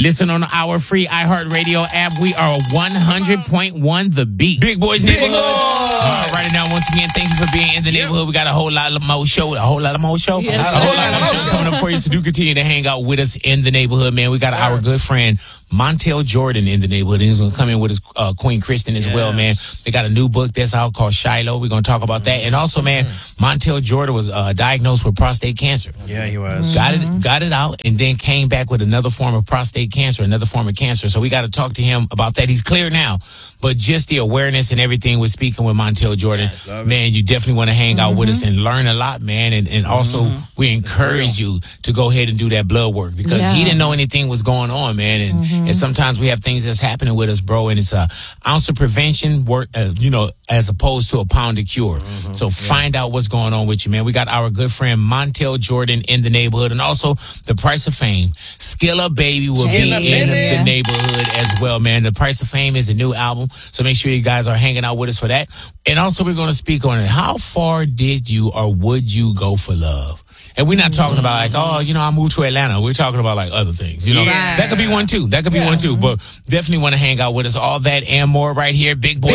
Listen on our free iHeartRadio app. We are 100.1 The Beat. Big Boys Neighborhood. Write it down once again. Thank you for being in the neighborhood. We got a whole lot more show. Yes, a whole lot more show coming up for you. So do continue to hang out with us in the neighborhood, man. We got our good friend Montel Jordan in the neighborhood. He's going to come in with his Queen Kristen as well, man. They got a new book that's out called Shiloh. We're going to talk about that. And also, man, Montel Jordan was diagnosed with prostate cancer. Yeah, he was. Got it out, and then came back with another form of prostate cancer, another form of cancer. So we got to talk to him about that. He's clear now, but just the awareness and everything with speaking with Montel Jordan, man, you definitely want to hang out with us and learn a lot, man. And also, we encourage you to go ahead and do that blood work because he didn't know anything was going on, man. And sometimes we have things that's happening with us, bro, and it's a ounce of prevention work, as opposed to a pound of cure. So find out what's going on with you, man. We got our good friend Montel Jordan in the neighborhood, and also The Price of Fame. Skilla Baby will be in the neighborhood as well, man. The Price of Fame is a new album, so make sure you guys are hanging out with us for that. And also, we're going to speak on it. How far did you or would you go for love? And we're not talking about like, I moved to Atlanta. We're talking about like other things, That could be one too. But definitely want to hang out with us. All that and more right here. Big Boy.